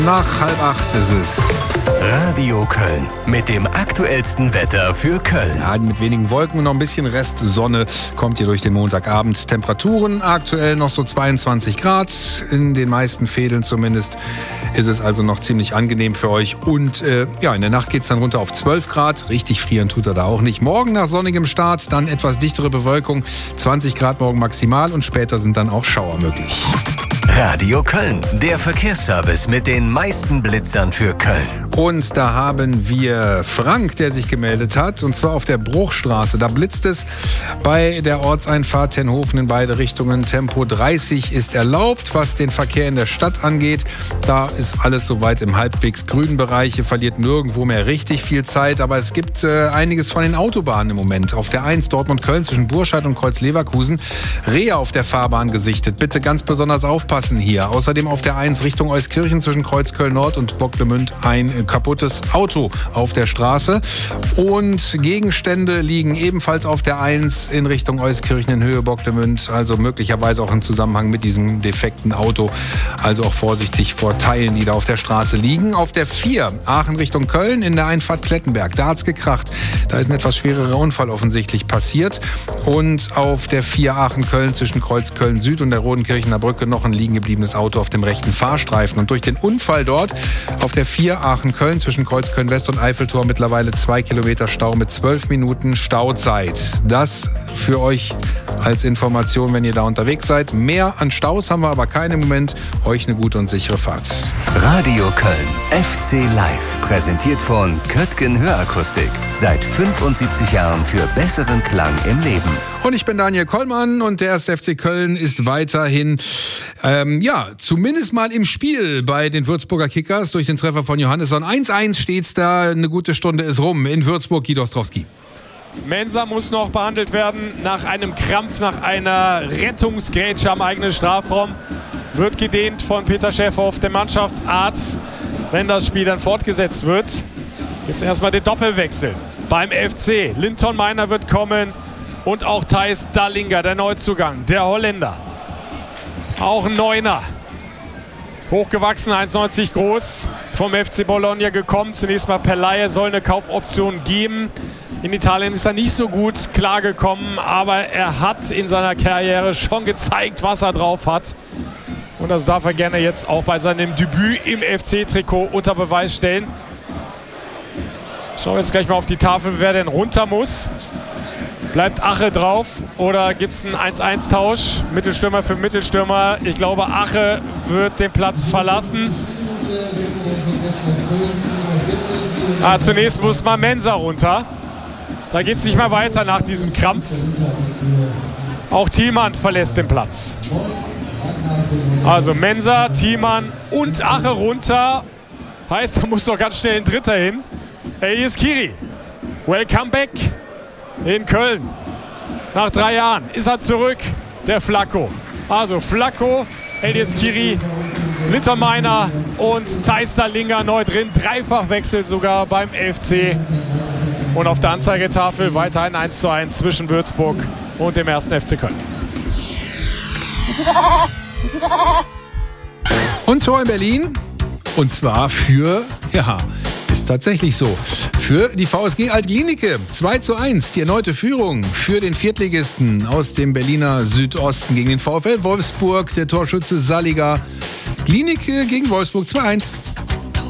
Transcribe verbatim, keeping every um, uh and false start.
Nach halb acht ist es. Radio Köln mit dem aktuellsten Wetter für Köln. Ja, mit wenigen Wolken und noch ein bisschen Restsonne kommt ihr durch den Montagabend. Temperaturen aktuell noch so zweiundzwanzig Grad. In den meisten Fädeln zumindest ist es also noch ziemlich angenehm für euch. Und äh, ja, in der Nacht geht es dann runter auf zwölf Grad. Richtig frieren tut er da auch nicht. Morgen nach sonnigem Start dann etwas dichtere Bewölkung. zwanzig Grad morgen maximal und später sind dann auch Schauer möglich. Radio Köln, der Verkehrsservice mit den meisten Blitzern für Köln. Und da haben wir Frank, der sich gemeldet hat, und zwar auf der Bruchstraße. Da blitzt es bei der Ortseinfahrt Tenhofen in beide Richtungen. Tempo dreißig ist erlaubt, was den Verkehr in der Stadt angeht. Da ist alles soweit im halbwegs grünen Bereich. Ihr verliert nirgendwo mehr richtig viel Zeit. Aber es gibt äh, einiges von den Autobahnen im Moment. Auf der eins Dortmund-Köln zwischen Burscheid und Kreuz-Leverkusen. Rehe auf der Fahrbahn gesichtet. Bitte ganz besonders aufpassen hier. Außerdem auf der eins Richtung Euskirchen zwischen Kreuzköln-Nord und Bocklemünd ein kaputtes Auto auf der Straße. Und Gegenstände liegen ebenfalls auf der eins in Richtung Euskirchen in Höhe Bocklemünd. Also möglicherweise auch im Zusammenhang mit diesem defekten Auto. Also auch vorsichtig vor Teilen, die da auf der Straße liegen. Auf der vier Aachen Richtung Köln in der Einfahrt Klettenberg. Da hat's gekracht. Da ist ein etwas schwererer Unfall offensichtlich passiert. Und auf der vier Aachen-Köln zwischen Kreuzköln Süd und der Rodenkirchener Brücke noch ein liegen gebliebenes Auto auf dem rechten Fahrstreifen. Und durch den Unfall dort auf der vier Aachen-Köln zwischen Kreuzköln West und Eiffeltor mittlerweile zwei Kilometer Stau mit zwölf Minuten Stauzeit. Das für euch als Information, wenn ihr da unterwegs seid. Mehr an Staus haben wir aber keinen im Moment. Euch eine gute und sichere Fahrt. Radio Köln, F C Live, präsentiert von Köttgen Hörakustik. Seit fünfundsiebzig Jahren für besseren Klang im Leben. Und ich bin Daniel Kollmann und der erste F C Köln ist weiterhin, ähm, ja, zumindest mal im Spiel bei den Würzburger Kickers durch den Treffer von Johannesson. eins eins steht's da, eine gute Stunde ist rum in Würzburg. Guido Ostrowski. Mensah muss noch behandelt werden nach einem Krampf, nach einer Rettungsgrätsche am eigenen Strafraum. Wird gedehnt von Peter Schäferhoff, dem Mannschaftsarzt. Wenn das Spiel dann fortgesetzt wird, gibt es erstmal den Doppelwechsel beim F C. Linton Meiner wird kommen und auch Thijs Dallinga, der Neuzugang, der Holländer. Auch ein Neuner. Hochgewachsen, eins neunzig groß, vom F C Bologna gekommen. Zunächst mal per Leihe, soll eine Kaufoption geben. In Italien ist er nicht so gut klargekommen, aber er hat in seiner Karriere schon gezeigt, was er drauf hat. Und das darf er gerne jetzt auch bei seinem Debüt im F C-Trikot unter Beweis stellen. Schauen wir jetzt gleich mal auf die Tafel, wer denn runter muss. Bleibt Ache drauf oder gibt es einen eins eins Tausch? Mittelstürmer für Mittelstürmer. Ich glaube, Ache wird den Platz verlassen. Ah, zunächst muss mal Mensah runter. Da geht es nicht mehr weiter nach diesem Krampf. Auch Thielmann verlässt den Platz. Also Mensah, Thielmann und Ache runter. Heißt, da muss doch ganz schnell ein Dritter hin. Elias Kiri. Welcome back in Köln. Nach drei Jahren ist er zurück, der Flacco. Also Flacco, Elias Kiri, Linton Meiner und Thijs Dallinga neu drin. Dreifachwechsel sogar beim F C. Und auf der Anzeigetafel weiterhin eins zu eins zwischen Würzburg und dem ersten F C Köln. Und Tor in Berlin. Und zwar für, ja, ist tatsächlich so, für die V S G Alt-Glienicke. zwei zu eins, die erneute Führung für den Viertligisten aus dem Berliner Südosten gegen den VfL Wolfsburg. Der Torschütze Saliga. Glienicke gegen Wolfsburg zwei eins.